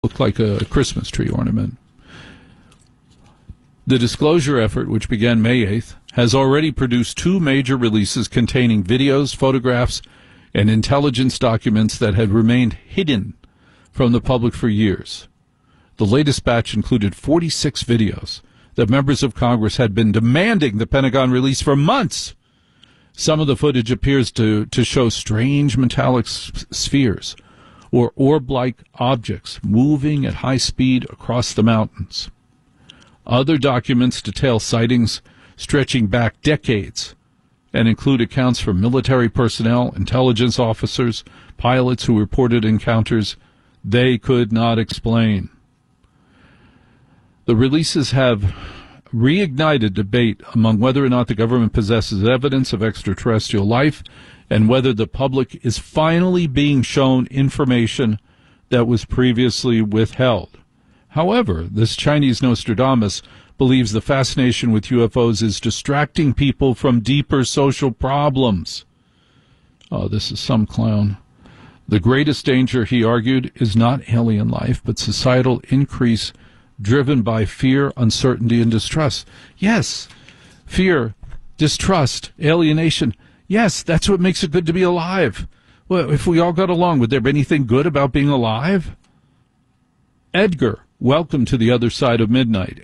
looked like a Christmas tree ornament. The disclosure effort, which began May 8th, has already produced two major releases containing videos, photographs, and intelligence documents that had remained hidden from the public for years. The latest batch included 46 videos that members of Congress had been demanding the Pentagon release for months. Some of the footage appears to show strange metallic spheres or orb-like objects moving at high speed across the mountains. Other documents detail sightings stretching back decades and include accounts from military personnel, intelligence officers, pilots who reported encounters they could not explain. The releases have reignited debate among whether or not the government possesses evidence of extraterrestrial life and whether the public is finally being shown information that was previously withheld. However, this Chinese Nostradamus believes the fascination with UFOs is distracting people from deeper social problems. Oh, this is some clown. The greatest danger, he argued, is not alien life, but societal increase driven by fear, uncertainty, and distrust. Yes, fear, distrust, alienation. Yes, that's what makes it good to be alive. Well, if we all got along, would there be anything good about being alive? Edgar, welcome to the other side of midnight.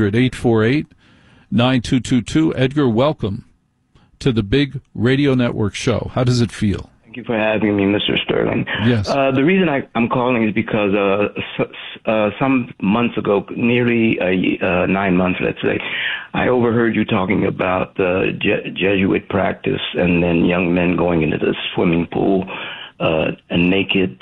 800-848-9222. Edgar, welcome to the Big Radio Network show. How does it feel? Thank you for having me, Mr. Sterling. Yes. The reason I'm calling is because some months ago, nearly 9 months, let's say, I overheard you talking about the Jesuit practice and then young men going into the swimming pool naked.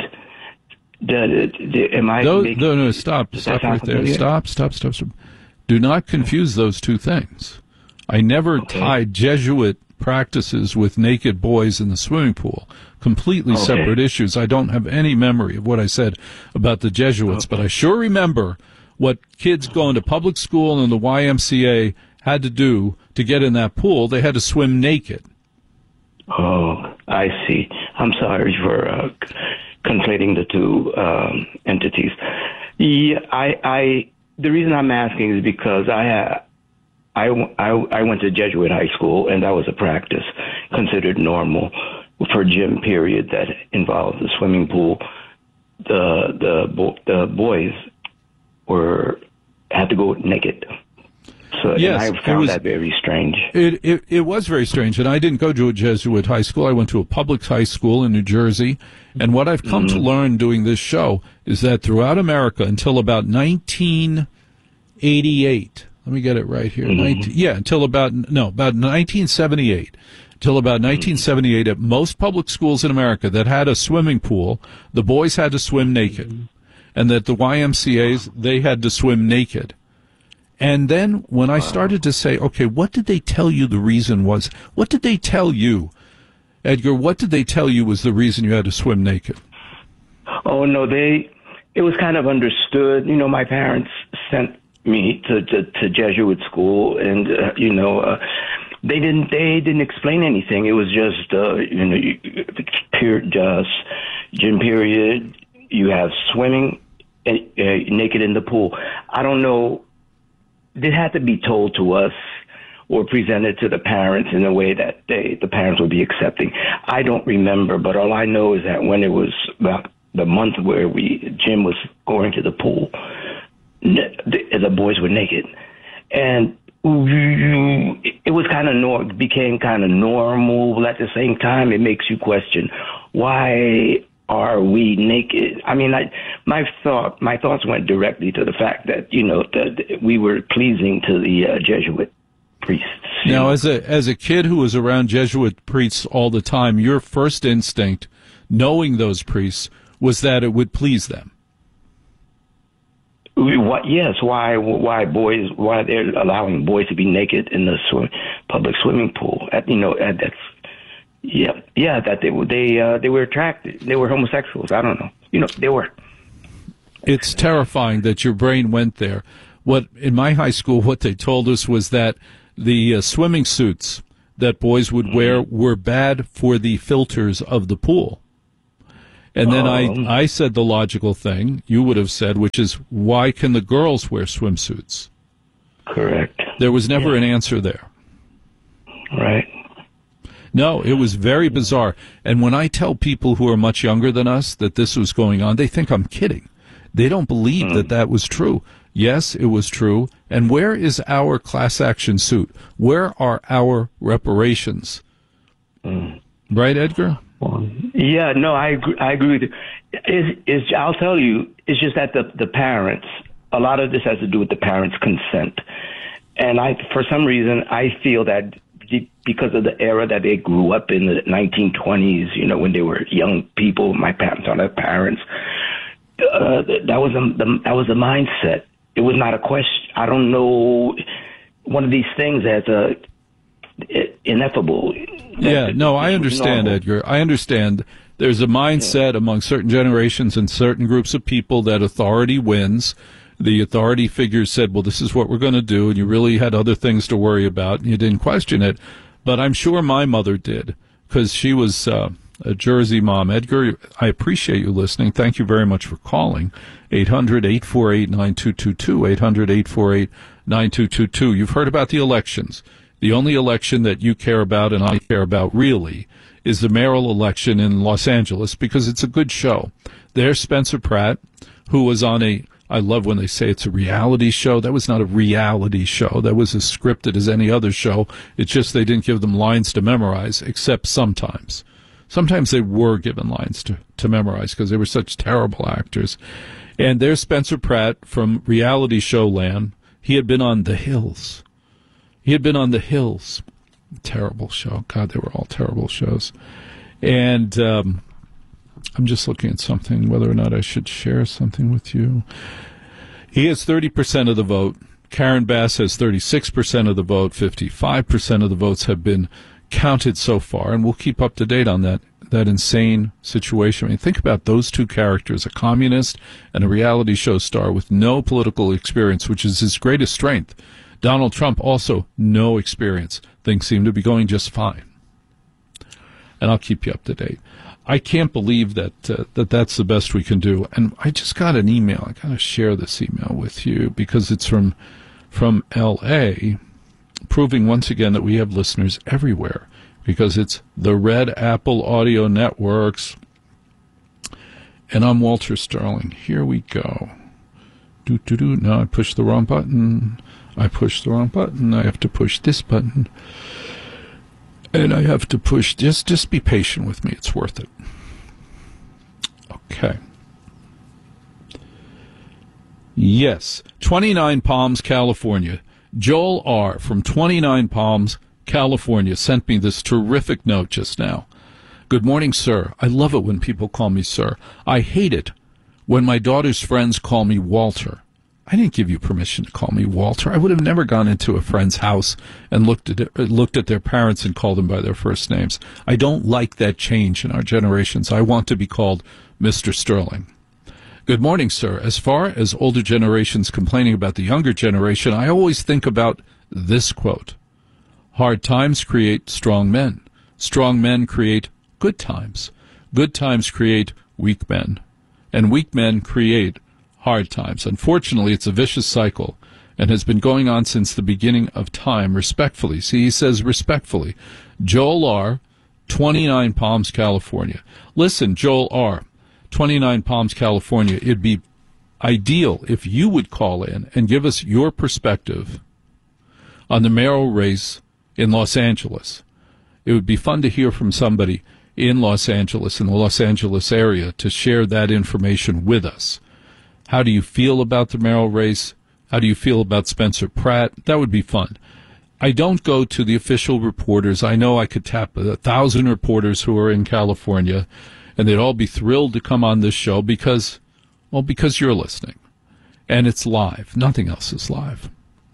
Am I? No, stop right there. Stop. Do not confuse those two things. I never tied Jesuit practices with naked boys in the swimming pool. Completely separate issues. I don't have any memory of what I said about the Jesuits, but I sure remember what kids going to public school and the YMCA had to do to get in that pool. They had to swim naked. Oh, I see. I'm sorry for conflating the two entities. Yeah, the reason I'm asking is because I went to Jesuit high school, and that was a practice considered normal for gym period that involved the swimming pool. The boys had to go naked. So yes, I found that very strange. It was very strange, and I didn't go to a Jesuit high school. I went to a public high school in New Jersey, and what I've come to learn doing this show is that throughout America until about 1988, let me get it right here. Until about 1978. Till about 1978, at most public schools in America that had a swimming pool, the boys had to swim naked, and that the YMCA's, they had to swim naked. And then when I started to say, okay, what did they tell you the reason was? What did they tell you, Edgar? What did they tell you was the reason you had to swim naked? Oh, no, it was kind of understood. You know, my parents sent me to Jesuit school, and they didn't explain anything. It was just pure gym period. You have swimming naked in the pool. I don't know. It had to be told to us or presented to the parents in a way that the parents would be accepting. I don't remember, but all I know is that when it was about the month where Jim was going to the pool, the boys were naked, and it was became kind of normal. At the same time, it makes you question, why are we naked? I mean, my thoughts went directly to the fact that that we were pleasing to the Jesuit priests. Now, as a kid who was around Jesuit priests all the time, your first instinct, knowing those priests, was that it would please them. What? Yes. Why boys? Why they're allowing boys to be naked in the public swimming pool? That they were attracted. They were homosexuals. I don't know. They were. It's terrifying that your brain went there. What in my high school, what they told us was that the swimming suits that boys would wear were bad for the filters of the pool. And then I said the logical thing you would have said, which is, why can the girls wear swimsuits? Correct. There was never an answer there. Right. No, it was very bizarre. And when I tell people who are much younger than us that this was going on, they think I'm kidding. They don't believe that that was true. Yes, it was true. And where is our class action suit? Where are our reparations? Right, Edgar? Yeah, no, I agree with you. I'll tell you, it's just that the parents, a lot of this has to do with the parents' consent. And for some reason, I feel that because of the era that they grew up in, the 1920s, you know, when they were young people, my parents are their parents, that was a mindset. It was not a question. I don't know, one of these things that's ineffable. Yeah, no, I understand, Edgar. I understand. There's a mindset among certain generations and certain groups of people that authority wins. The authority figures said, well, this is what we're going to do, and you really had other things to worry about, and you didn't question it. But I'm sure my mother did, because she was a Jersey mom. Edgar, I appreciate you listening. Thank you very much for calling. 800-848-9222, 800-848-9222. You've heard about the elections. The only election that you care about and I care about really is the mayoral election in Los Angeles, because it's a good show. There's Spencer Pratt, who was on I love when they say it's a reality show. That was not a reality show. That was as scripted as any other show. It's just they didn't give them lines to memorize, except sometimes. Sometimes they were given lines to memorize because they were such terrible actors. And there's Spencer Pratt from reality show land. He had been on The Hills. Terrible show. God, they were all terrible shows. And I'm just looking at something, whether or not I should share something with you. He has 30% of the vote. Karen Bass has 36% of the vote. 55% of the votes have been counted so far, and we'll keep up to date on that insane situation. I mean, think about those two characters, a communist and a reality show star with no political experience, which is his greatest strength. Donald Trump, also no experience. Things seem to be going just fine. And I'll keep you up to date. I can't believe that that's the best we can do. And I just got an email. I got to share this email with you because it's from L.A., proving once again that we have listeners everywhere, because it's the Red Apple Audio Networks. And I'm Walter Sterling. Here we go. No, I pushed the wrong button. I have to push this button. And I have to push, just be patient with me. It's worth it. Okay. Yes, 29 Palms, California. Joel R. from 29 Palms, California, sent me this terrific note just now. Good morning, sir. I love it when people call me sir. I hate it when my daughter's friends call me Walter. I didn't give you permission to call me Walter. I would have never gone into a friend's house and looked at their parents and called them by their first names. I don't like that change in our generations. I want to be called Mr. Sterling. Good morning, sir. As far as older generations complaining about the younger generation, I always think about this quote. Hard times create strong men. Strong men create good times. Good times create weak men. And weak men create hard times. Unfortunately, it's a vicious cycle and has been going on since the beginning of time. Respectfully. See, he says respectfully. Joel R., 29 Palms, California. Listen, Joel R., 29 Palms, California, it'd be ideal if you would call in and give us your perspective on the mayoral race in Los Angeles. It would be fun to hear from somebody in Los Angeles, in the Los Angeles area, to share that information with us. How do you feel about the mayoral race? How do you feel about Spencer Pratt? That would be fun. I don't go to the official reporters. I know I could tap 1,000 reporters who are in California, and they'd all be thrilled to come on this show because you're listening. And it's live. Nothing else is live.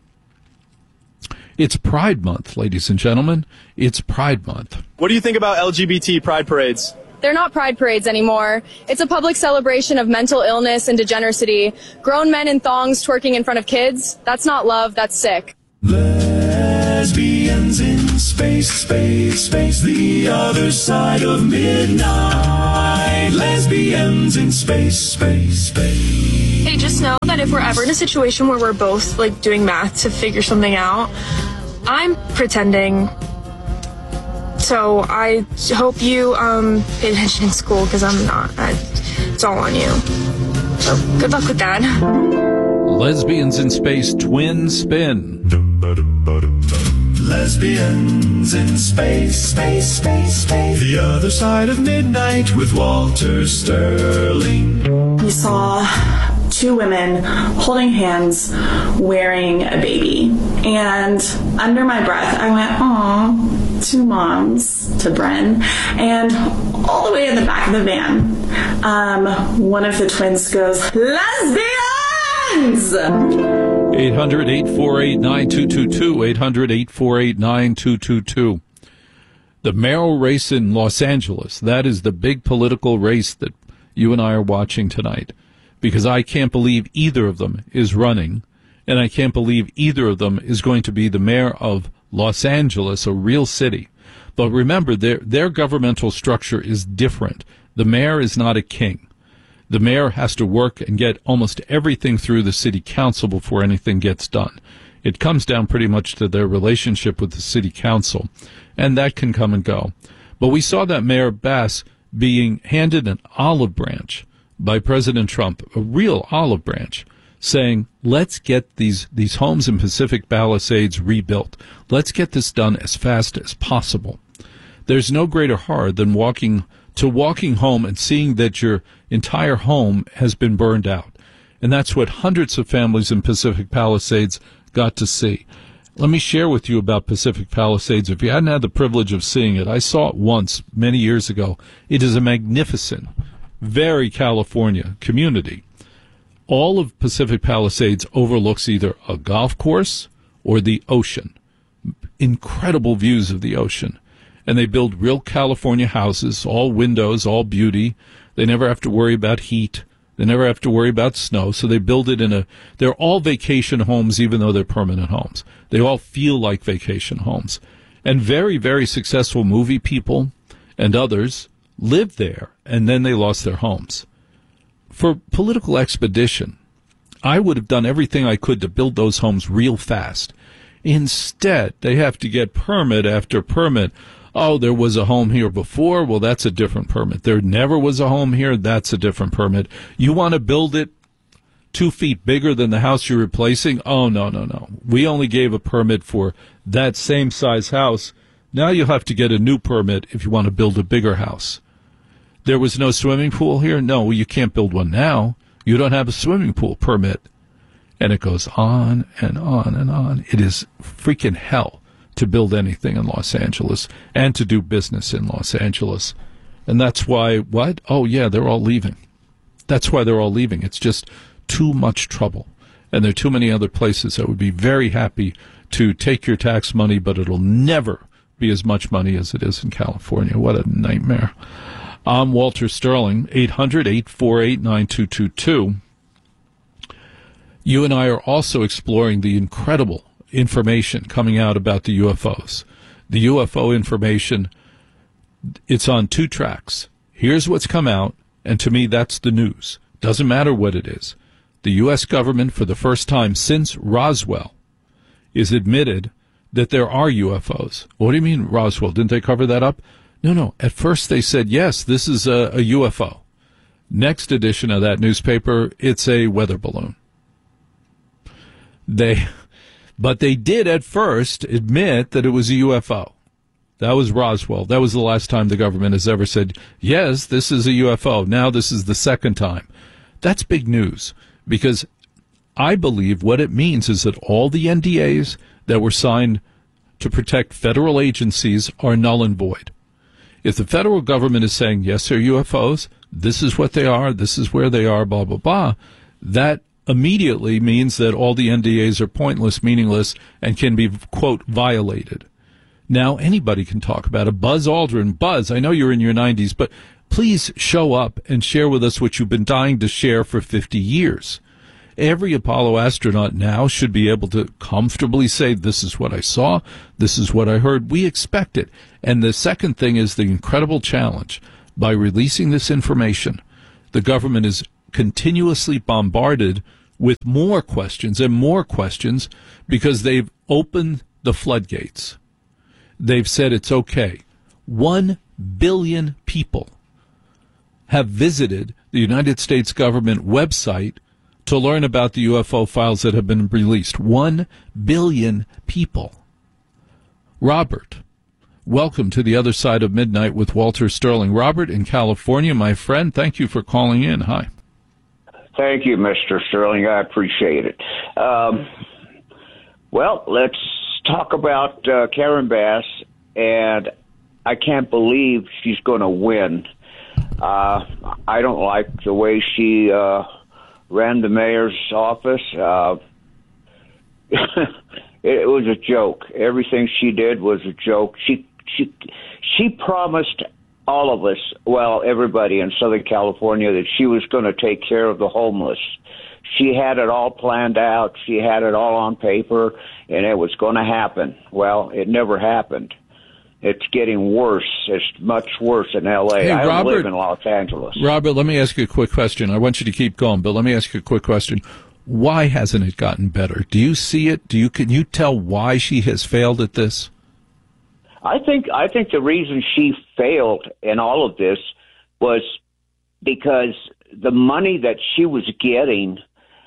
It's Pride Month, ladies and gentlemen. It's Pride Month. What do you think about LGBT pride parades? They're not pride parades anymore. It's a public celebration of mental illness and degeneracy. Grown men in thongs twerking in front of kids. That's not love, that's sick. Lesbians in space, the other side of midnight. Lesbians in space. Hey, just know that if we're ever in a situation where we're both like doing math to figure something out, I'm pretending. So I hope you pay attention in school, because I'm not. It's all on you. So good luck with that. Lesbians in Space Twin Spin. Lesbians in space. The Other Side of Midnight with Walter Sterling. We saw two women holding hands wearing a baby. And under my breath, I went, "Aw, two moms," to Bren. And all the way in the back of the van, one of the twins goes, "Lesbians!" 800-848-9222, 800-848-9222. The mayoral race in Los Angeles, that is the big political race that you and I are watching tonight, because I can't believe either of them is running, and I can't believe either of them is going to be the mayor of Los Angeles, a real city. But remember, their governmental structure is different. The mayor is not a king. The mayor has to work and get almost everything through the city council before anything gets done. It comes down pretty much to their relationship with the city council, and that can come and go. But we saw that Mayor Bass being handed an olive branch by President Trump, a real olive branch, saying, let's get these homes in Pacific Palisades rebuilt. Let's get this done as fast as possible. There's no greater horror than walking home and seeing that your entire home has been burned out. And that's what hundreds of families in Pacific Palisades got to see. Let me share with you about Pacific Palisades. If you hadn't had the privilege of seeing it, I saw it once many years ago. It is a magnificent, very California community. All of Pacific Palisades overlooks either a golf course or the ocean. Incredible views of the ocean. And they build real California houses, all windows, all beauty. They never have to worry about heat. They never have to worry about snow. So they build it they're all vacation homes, even though they're permanent homes. They all feel like vacation homes. And very, very successful movie people and others lived there, and then they lost their homes. For political expedition, I would have done everything I could to build those homes real fast. Instead, they have to get permit after permit. Oh, there was a home here before. Well, that's a different permit. There never was a home here. That's a different permit. You want to build it 2 feet bigger than the house you're replacing? Oh, no. We only gave a permit for that same size house. Now you'll have to get a new permit if you want to build a bigger house. There was no swimming pool here? No, you can't build one now. You don't have a swimming pool permit. And it goes on and on and on. It is freaking hell to build anything in Los Angeles and to do business in Los Angeles. And that's why, what? Oh, yeah, they're all leaving. That's why they're all leaving. It's just too much trouble. And there are too many other places that would be very happy to take your tax money, but it'll never be as much money as it is in California. What a nightmare. I'm Walter Sterling, 800-848-9222. You and I are also exploring the incredible information coming out about the UFOs. The UFO information, it's on 2 tracks. Here's what's come out, and to me that's the news. Doesn't matter what it is. The U.S. government, for the first time since Roswell, is admitted that there are UFOs. What do you mean, Roswell? Didn't they cover that up? No. At first they said, yes, this is a UFO. Next edition of that newspaper, it's a weather balloon. But they did at first admit that it was a UFO. That was Roswell. That was the last time the government has ever said, yes, this is a UFO. Now this is the second time. That's big news, because I believe what it means is that all the NDAs that were signed to protect federal agencies are null and void. If the federal government is saying, yes, they're UFOs, this is what they are, this is where they are, blah, blah, blah, that immediately means that all the NDAs are pointless, meaningless, and can be, quote, violated. Now anybody can talk about it. Buzz Aldrin. Buzz, I know you're in your 90s, but please show up and share with us what you've been dying to share for 50 years. Every Apollo astronaut now should be able to comfortably say, this is what I saw, this is what I heard. We expect it. And the second thing is the incredible challenge. by releasing this information, the government is continuously bombarded with more questions and more questions because they've opened the floodgates. They've said it's okay. 1 billion people have visited the United States government website to learn about the UFO files that have been released. 1 billion people. Robert, welcome to the other side of midnight with Walter Sterling. Robert in California, my friend, thank you for calling in. Hi. Thank you, Mr. Sterling. I appreciate it. Well, let's talk about Karen Bass, and I can't believe she's going to win. I don't like the way she ran the mayor's office. It was a joke. Everything she did was a joke. She promised all of us, well, everybody in Southern California, that she was going to take care of the homeless. She had it all planned out. She had it all on paper, and it was going to happen. Well, it never happened. It's getting worse. It's much worse in L.A. Hey, I Robert, live in Los Angeles. Robert, let me ask you a quick question. I want you to keep going, but let me ask you a quick question. Why hasn't it gotten better? Do you see it? Can you tell why she has failed at this? I think the reason she failed in all of this was because the money that she was getting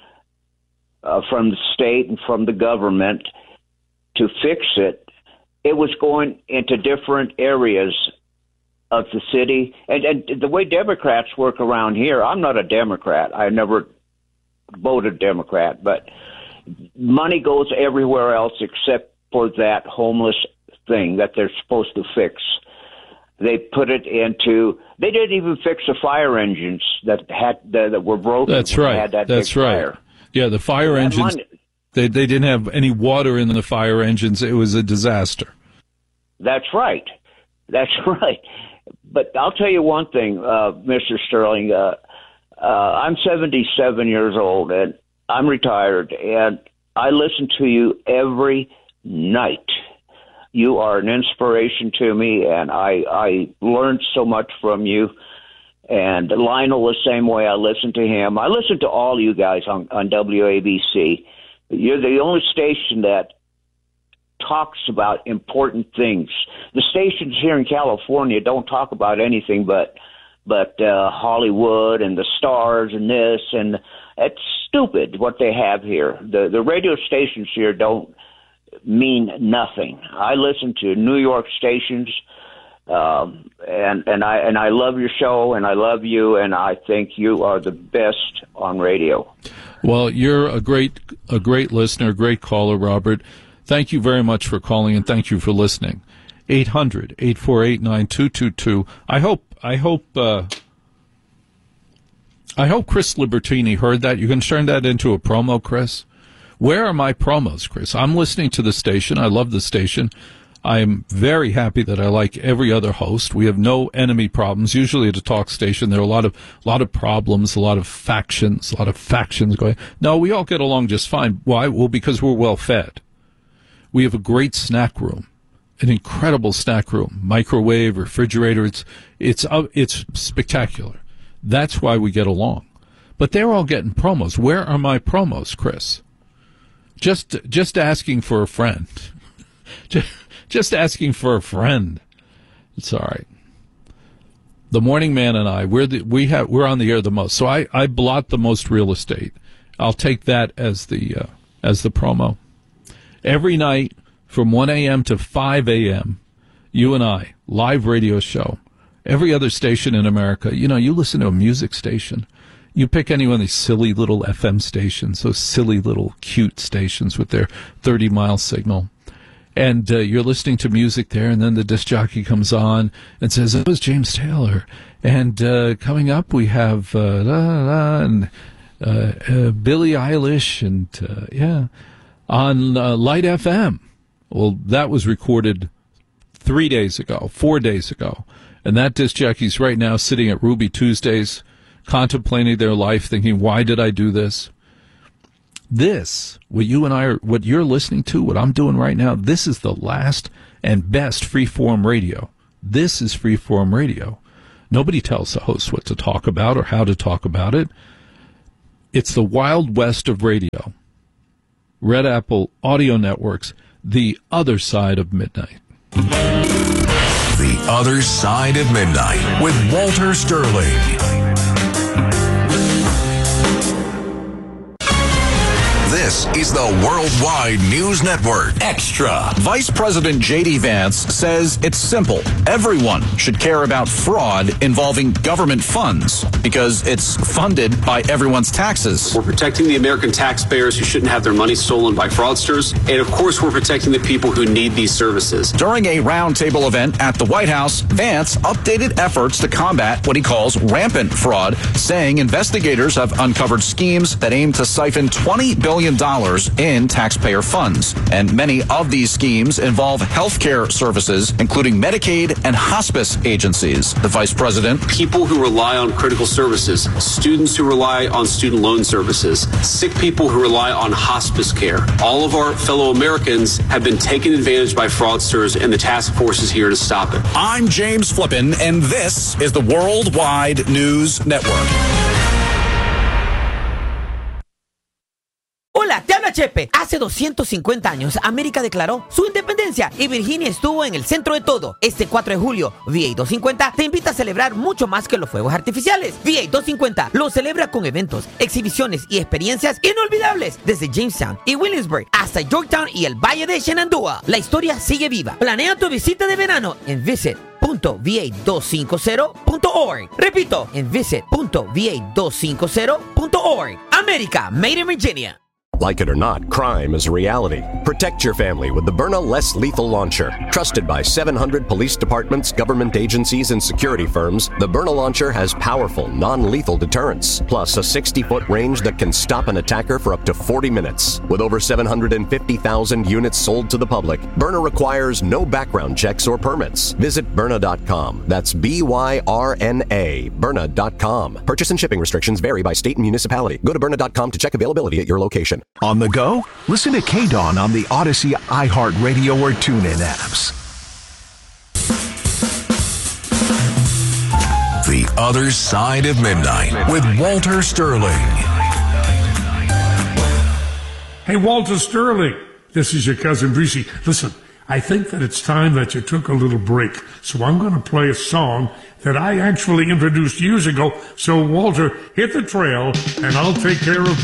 from the state and from the government to fix it, it was going into different areas of the city. And the way Democrats work around here, I'm not a Democrat. I never voted Democrat, but money goes everywhere else except for that homeless thing that they're supposed to fix. They put it into. They didn't even fix the fire engines that were broken. That's right. That's right. Fire. Yeah, the fire engines. They didn't have any water in the fire engines. It was a disaster. That's right. That's right. But I'll tell you one thing, Mr. Sterling. I'm 77 years old, and I'm retired, and I listen to you every night. You are an inspiration to me, and I learned so much from you. And Lionel, the same way, I listen to him. I listen to all you guys on WABC. You're the only station that talks about important things. The stations here in California don't talk about anything but Hollywood and the stars and this, and it's stupid what they have here. The radio stations here don't mean nothing. I listen to New York stations, and I love your show, and I love you, and I think you are the best on radio. Well, you're a great listener, a great caller, Robert. Thank you very much for calling, and thank you for listening. 800-848-9222. I hope Chris Libertini heard that. You can turn that into a promo, Chris. Where are my promos, Chris? I'm listening to the station. I love the station. I'm very happy that I like every other host. We have no enemy problems. Usually at a talk station, there are a lot of problems, a lot of factions going. No, we all get along just fine. Why? Well, because we're well fed. We have a great snack room, an incredible snack room, microwave, refrigerator. It's spectacular. That's why we get along. But they're all getting promos. Where are my promos, Chris? Just asking for a friend. Just asking for a friend. It's all right. The Morning Man and I, we're on the air the most. So I blot the most real estate. I'll take that as the promo. Every night from 1 a.m. to 5 a.m., you and I, live radio show. Every other station in America, you listen to a music station. You pick any one of these silly little FM stations, those silly little cute stations with their 30-mile signal. And you're listening to music there, and then the disc jockey comes on and says, "It was James Taylor." And coming up, we have and Billie Eilish, and on Light FM. Well, that was recorded 4 days ago. And that disc jockey's right now sitting at Ruby Tuesdays, contemplating their life, thinking, why did I do this? This, what you're listening to, what I'm doing right now, this is the last and best freeform radio. This is freeform radio. Nobody tells the host what to talk about or how to talk about it. It's the Wild West of radio. Red Apple Audio Network's The Other Side of Midnight. The Other Side of Midnight with Walter Sterling. This is the Worldwide News Network. Extra. Vice President J.D. Vance says it's simple. Everyone should care about fraud involving government funds because it's funded by everyone's taxes. We're protecting the American taxpayers who shouldn't have their money stolen by fraudsters. And of course, we're protecting the people who need these services. During a roundtable event at the White House, Vance updated efforts to combat what he calls rampant fraud, saying investigators have uncovered schemes that aim to siphon $20 billion in taxpayer funds. And many of these schemes involve healthcare services, including Medicaid and hospice agencies. The vice president. People who rely on critical services, students who rely on student loan services, sick people who rely on hospice care. All of our fellow Americans have been taken advantage by fraudsters, and the task force is here to stop it. I'm James Flippin, and this is the Worldwide News Network. Hola, te habla Chepe. Hace 250 años, América declaró su independencia y Virginia estuvo en el centro de todo. Este 4 de julio, VA 250 te invita a celebrar mucho más que los fuegos artificiales. VA 250 lo celebra con eventos, exhibiciones y experiencias inolvidables desde Jamestown y Williamsburg hasta Yorktown y el Valle de Shenandoah. La historia sigue viva. Planea tu visita de verano en visit.va250.org. Repito, en visit.va250.org. América, made in Virginia. Like it or not, crime is a reality. Protect your family with the Byrna Less Lethal Launcher. Trusted by 700 police departments, government agencies, and security firms, the Byrna Launcher has powerful, non-lethal deterrence, plus a 60-foot range that can stop an attacker for up to 40 minutes. With over 750,000 units sold to the public, Byrna requires no background checks or permits. Visit Byrna.com. That's B-Y-R-N-A, Byrna.com. Purchase and shipping restrictions vary by state and municipality. Go to Byrna.com to check availability at your location. On the go? Listen to KDAWN on the Odyssey, iHeartRadio, or TuneIn apps. The Other Side of Midnight with Walter Sterling. Hey, Walter Sterling. This is your cousin Brucey. Listen, I think that it's time that you took a little break. So I'm going to play a song that I actually introduced years ago. So, Walter, hit the trail, and I'll take care of